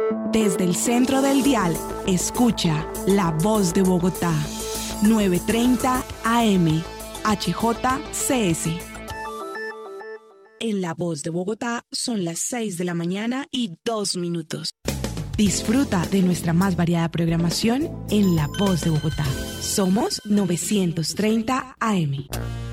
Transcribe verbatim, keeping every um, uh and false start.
Desde el centro del dial, escucha La Voz de Bogotá, novecientos treinta A M, H J C S. En La Voz de Bogotá son las seis de la mañana y dos minutos. Disfruta de nuestra más variada programación en La Voz de Bogotá. Somos novecientos treinta A M.